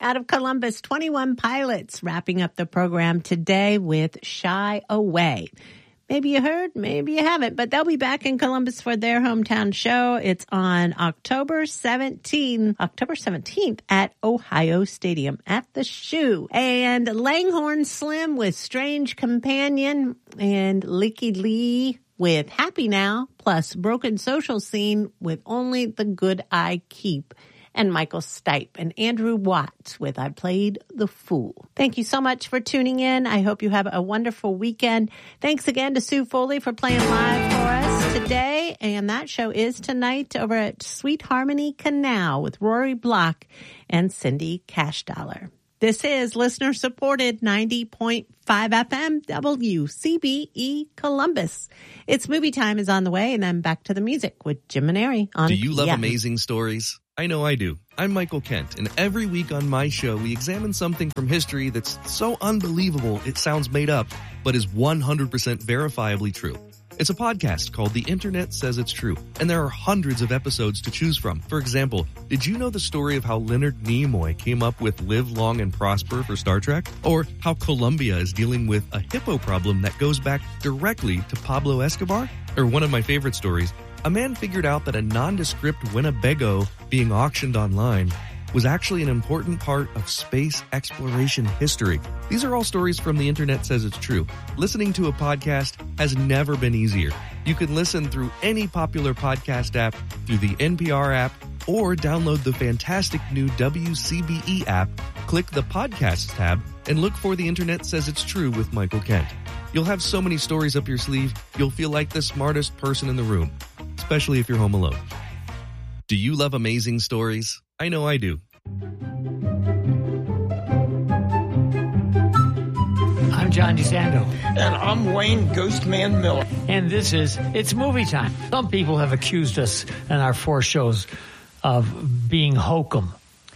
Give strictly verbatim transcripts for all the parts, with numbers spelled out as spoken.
out of Columbus, twenty-one Pilots, wrapping up the program today with Shy Away. Maybe you heard, maybe you haven't, but they'll be back in Columbus for their hometown show. It's on October seventeenth, October seventeenth at Ohio Stadium at the Shoe. And Langhorne Slim with Strange Companion, and Licky Lee with Happy Now, plus Broken Social Scene with Only the Good I Keep, and Michael Stipe and Andrew Watts with I Played the Fool. Thank you so much for tuning in. I hope you have a wonderful weekend. Thanks again to Sue Foley for playing live for us today. And that show is tonight over at Sweet Harmony Canal with Rory Block and Cindy Cashdollar. This is listener-supported ninety point five F M W C B E Columbus. It's Movie Time is on the way, and then back to the music with Jim Maneri on. Do you love yeah. amazing stories? I know I do. I'm Michael Kent, and every week on my show, we examine something from history that's so unbelievable it sounds made up, but is one hundred percent verifiably true. It's a podcast called The Internet Says It's True, and there are hundreds of episodes to choose from. For example, did you know the story of how Leonard Nimoy came up with Live Long and Prosper for Star Trek? Or how Colombia is dealing with a hippo problem that goes back directly to Pablo Escobar? Or one of my favorite stories, a man figured out that a nondescript Winnebago being auctioned online was actually an important part of space exploration history. These are all stories from The Internet Says It's True. Listening to a podcast has never been easier. You can listen through any popular podcast app, through the N P R app, or download the fantastic new W C B E app, click the Podcasts tab, and look for The Internet Says It's True with Michael Kent. You'll have so many stories up your sleeve, you'll feel like the smartest person in the room, especially if you're home alone. Do you love amazing stories? I know I do. I'm John DeSando. And I'm Wayne Ghostman Miller. And this is It's Movie Time. Some people have accused us in our four shows of being hokum.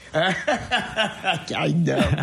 I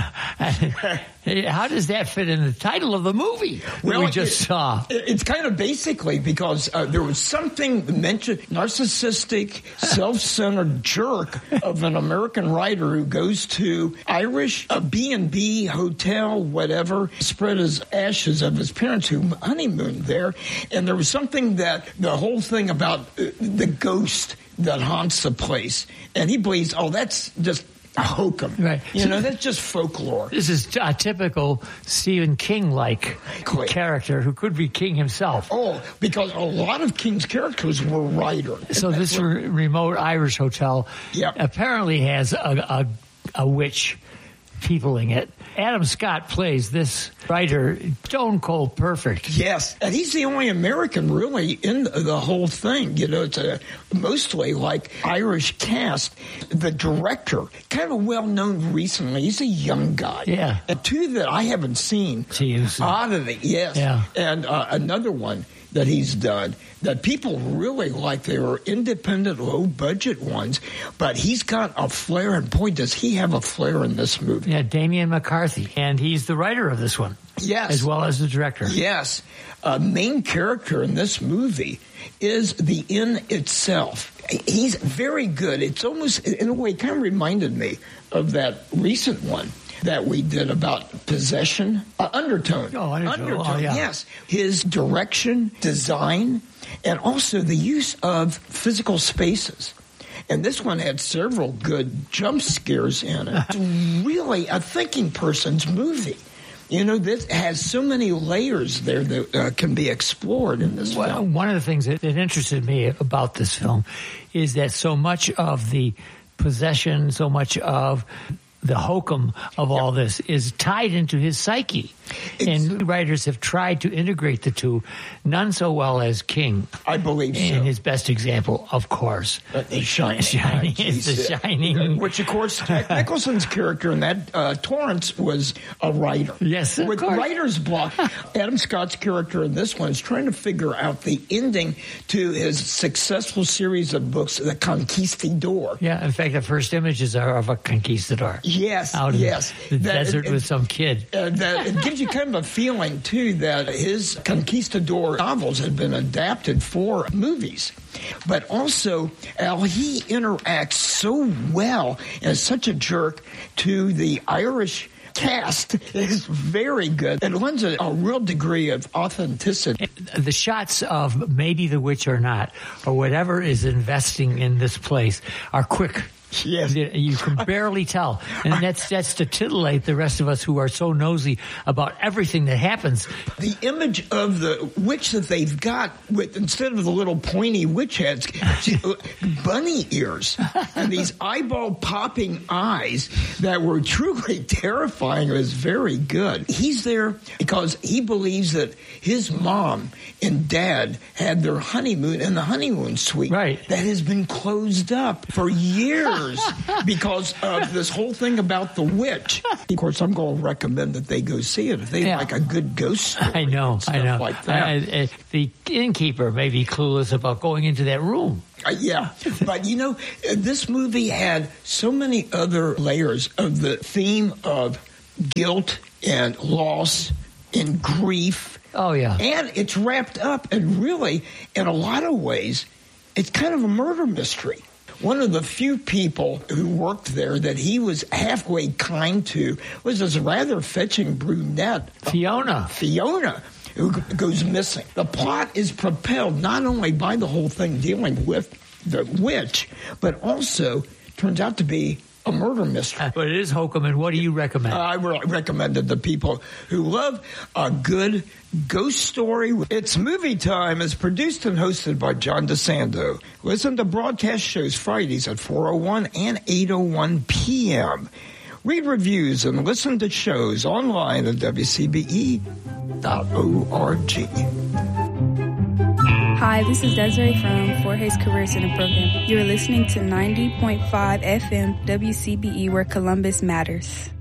know. How does that fit in the title of the movie that well, we just it, saw? It's kind of basically because uh, there was something mentioned, narcissistic, self-centered jerk of an American writer who goes to Irish, a B and B hotel, whatever, spread his ashes of his parents who honeymooned there. And there was something that the whole thing about uh, the ghost that haunts the place. And he believes, oh, that's just a hokum. Right. You know, that's just folklore. This is a typical Stephen King-like Quick. character who could be King himself. Oh, because a lot of King's characters were writers. So this re- remote Irish hotel yep. apparently has a, a, a witch peopling it. Adam Scott plays this writer stone cold perfect. Yes, and he's the only American really in the whole thing. You know, it's a mostly like Irish cast. The director, kind of well known recently, he's a young guy. Yeah. And two that I haven't seen. Jeez. Oddity, yes. Yeah. And uh, another one that he's done that people really like. They were independent, low-budget ones, but he's got a flair, and boy, does he have a flair in this movie. Yeah, Damian McCarthy, and he's the writer of this one. Yes. As well as the director. Yes. Uh, main character in this movie is the inn itself. He's very good. It's almost, in a way, kind of reminded me of that recent one that we did about possession. Uh, Undertone. Oh, Undertone. Undertone, oh, yeah. Yes. His direction, design, and also the use of physical spaces. And this one had several good jump scares in it. It's really a thinking person's movie. You know, this has so many layers there that uh, can be explored in this well, film. One of the things that, that interested me about this film is that so much of the possession, so much of the hokum of all yep. this is tied into his psyche. It's, and writers have tried to integrate the two, none so well as King. I believe so. And his best example, of course. Uh, the Shining. Shining is the Shining. Which, of course, Jack Nicholson's character in that, uh, Torrance, was a writer. Yes, of With course. writer's block, Adam Scott's character in this one is trying to figure out the ending to his successful series of books, The Conquistador. Yeah, in fact, the first images are of a conquistador. Yes, Yes, out in yes. the that, desert it, with some kid. Uh, that, it gives you kind of a feeling, too, that his conquistador novels had been adapted for movies. But also, Al, he interacts so well and is such a jerk to the Irish cast. Is very good. It lends a, a real degree of authenticity. The shots of maybe the witch or not, or whatever is investing in this place, are quick. Yes. You can barely tell. And that's that's to titillate the rest of us who are so nosy about everything that happens. The image of the witch that they've got, with instead of the little pointy witch heads, bunny ears and these eyeball-popping eyes that were truly terrifying, was very good. He's there because he believes that his mom and dad had their honeymoon in the honeymoon suite. Right. That has been closed up for years. Because of this whole thing about the witch. Of course, I'm going to recommend that they go see it if they Yeah. like a good ghost story. I know, and stuff I know. Like that. I, I, the innkeeper may be clueless about going into that room. Uh, yeah, but you know, this movie had so many other layers of the theme of guilt and loss and grief. Oh, yeah. And it's wrapped up, and really, in a lot of ways, it's kind of a murder mystery. One of the few people who worked there that he was halfway kind to was this rather fetching brunette, Fiona. Fiona, who g- goes missing. The plot is propelled not only by the whole thing dealing with the witch, but also turns out to be a murder mystery. But it is hokum, and what do you recommend? I re- recommended the people who love a good ghost story. It's Movie Time is produced and hosted by John DeSando. Listen to broadcast shows Fridays at four oh one and eight oh one p.m. Read reviews and listen to shows online at W C B E dot org. Hi, this is Desiree from Fort Hays Career Center program. You're listening to ninety point five F M W C B E, where Columbus matters.